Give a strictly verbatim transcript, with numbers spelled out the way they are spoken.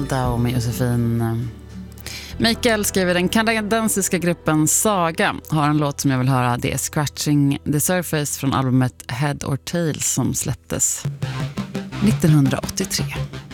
Dao med Josefin. Mikael skriver: den kanadensiska gruppen Saga har en låt som jag vill höra. Det är Scratching the Surface från albumet Head or Tails som släpptes nittonhundraåttiotre.